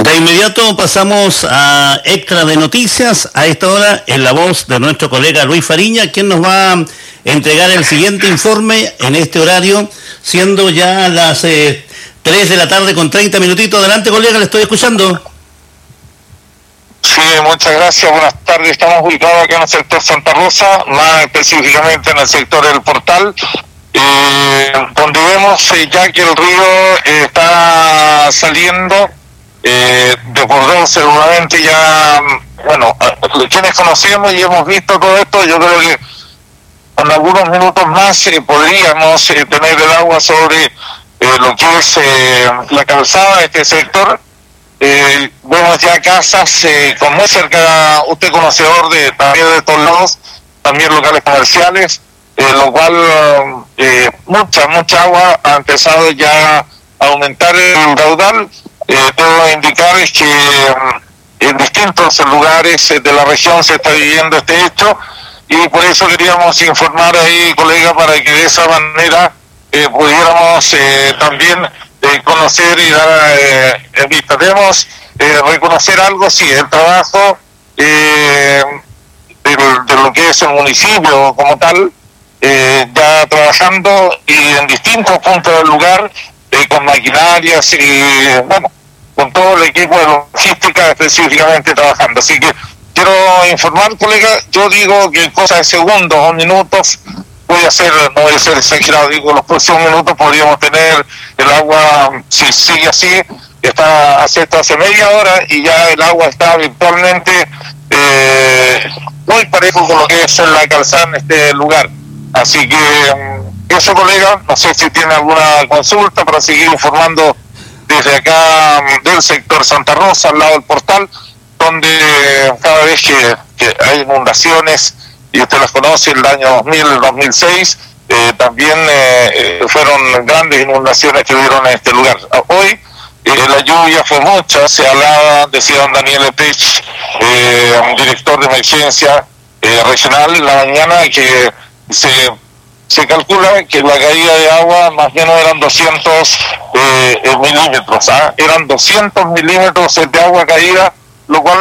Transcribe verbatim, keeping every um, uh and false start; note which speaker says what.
Speaker 1: De inmediato pasamos a Extra de Noticias, a esta hora en la voz de nuestro colega Luis Fariña, quien nos va a entregar el siguiente informe en este horario, siendo ya las eh, tres de la tarde con treinta minutitos. Adelante, colega, le estoy escuchando.
Speaker 2: Sí, muchas gracias, buenas tardes. Estamos ubicados acá en el sector Santa Rosa, más específicamente en el sector del Portal, eh, donde vemos eh, ya que el río eh, está saliendo, eh, desbordándose seguramente ya, bueno, quienes conocemos y hemos visto todo esto, yo creo que en algunos minutos más eh, podríamos eh, tener el agua sobre eh, lo que es eh, la calzada de este sector. Eh, vemos ya casas eh, con muy cerca, usted conocedor de también de estos lados, también locales comerciales, eh, lo cual eh, mucha, mucha agua ha empezado ya a aumentar el caudal. Eh, debo indicar es que eh, en distintos lugares eh, de la región se está viviendo este hecho, y por eso queríamos informar ahí, colega, para que de esa manera eh, pudiéramos eh, también eh, conocer y dar eh, vista. Debemos eh, reconocer algo, sí, el trabajo eh, de, de lo que es el municipio como tal, eh, ya trabajando y en distintos puntos del lugar, eh, con maquinarias y, bueno, con todo el equipo de logística específicamente trabajando. Así que quiero informar, colega, yo digo que en cosa de segundos o minutos, voy a ser, no voy a ser exagerado, digo, los próximos minutos podríamos tener el agua, si sigue así, está hace, hace media hora y ya el agua está virtualmente eh, muy parejo con lo que es la calzada en este lugar. Así que eso, colega, no sé si tiene alguna consulta para seguir informando desde acá del sector Santa Rosa, al lado del Portal, donde cada vez que, que hay inundaciones, y usted las conoce, el año dos mil, el dos mil seis, eh, también eh, fueron grandes inundaciones que hubieron en este lugar. Hoy eh, la lluvia fue mucha, se hablaba, decía don Daniel Epech, eh, director de emergencia eh, regional, en la mañana, que se, se calcula que la caída de agua más o menos eran doscientos eh, milímetros, ¿ah? Eran doscientos milímetros de agua caída, lo cual